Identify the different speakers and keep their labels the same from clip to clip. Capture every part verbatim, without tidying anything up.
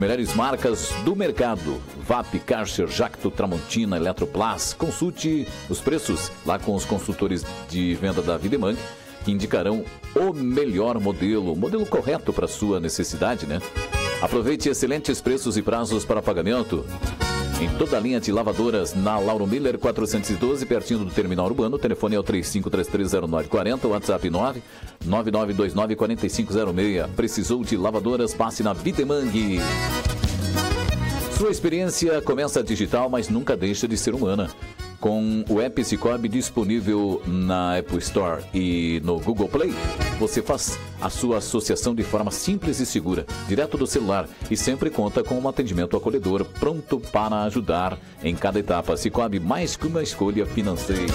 Speaker 1: Melhores marcas do mercado. V A P, Karcher, Jacto, Tramontina, Eletroplas. Consulte os preços lá com os consultores de venda da Videmang, que indicarão o melhor modelo, o modelo correto para sua necessidade, né? Aproveite excelentes preços e prazos para pagamento em toda a linha de lavadoras na Lauro Miller quatrocentos e doze, pertinho do terminal urbano. O telefone é o três cinco três três zero nove quatro zero, WhatsApp nove nove nove dois nove quatro cinco zero seis. Precisou de lavadoras? Passe na Videmang. Sua experiência começa digital, mas nunca deixa de ser humana. Com o app Cicobi disponível na Apple Store e no Google Play, você faz a sua associação de forma simples e segura, direto do celular, e sempre conta com um atendimento acolhedor pronto para ajudar em cada etapa. Cicobi, mais que uma escolha financeira.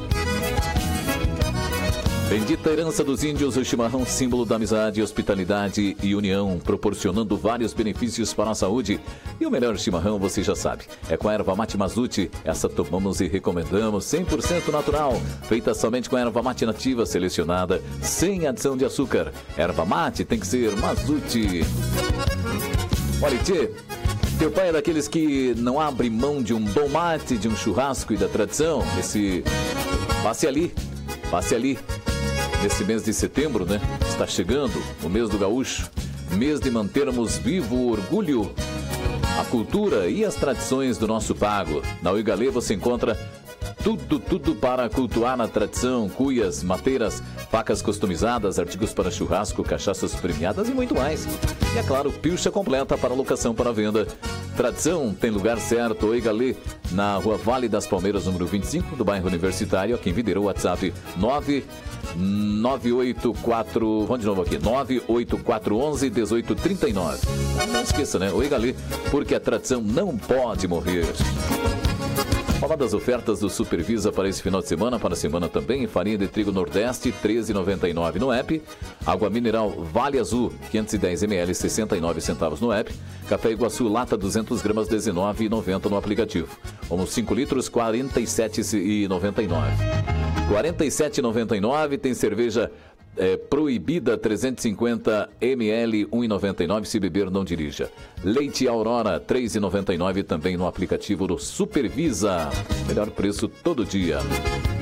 Speaker 1: Bendita herança dos índios, o chimarrão, símbolo da amizade, hospitalidade e união, proporcionando vários benefícios para a saúde. E o melhor chimarrão, você já sabe, é com a erva mate Mazuti. Essa tomamos e recomendamos, cem por cento natural, feita somente com a erva mate nativa, selecionada, sem adição de açúcar. Erva mate tem que ser Mazuti. Olha, tchê, teu pai é daqueles que não abre mão de um bom mate, de um churrasco e da tradição. Esse... Passe ali, passe ali. Nesse mês de setembro, né? Está chegando o mês do gaúcho, mês de mantermos vivo o orgulho, a cultura e as tradições do nosso pago. Na Oi Galê você encontra tudo, tudo para cultuar a tradição, cuias, mateiras, facas customizadas, artigos para churrasco, cachaças premiadas e muito mais. E é claro, pilcha completa para locação para venda. Tradição tem lugar certo. Oi Galê, na Rua Vale das Palmeiras, número vinte e cinco, do bairro Universitário, aqui em Videira. O WhatsApp nove nove oito quatro, vamos de novo aqui, nove oito quatro um um um oito três nove. Não esqueça, né? Oi Galê, porque a tradição não pode morrer. Falar das ofertas do Supervisa para esse final de semana, para a semana também. Farinha de trigo Nordeste, treze reais e noventa e nove centavos no app. Água mineral Vale Azul, quinhentos e dez mililitros, sessenta e nove centavos no app. Café Iguaçu, lata duzentas gramas, dezenove reais e noventa centavos no aplicativo. Como cinco litros, quarenta e sete reais e noventa e nove centavos. quarenta e sete reais e noventa e nove centavos. Tem cerveja É, proibida trezentos e cinquenta mililitros, um real e noventa e nove centavos. Se beber, não dirija. Leite Aurora, três reais e noventa e nove centavos, também no aplicativo do Supervisa. Melhor preço todo dia.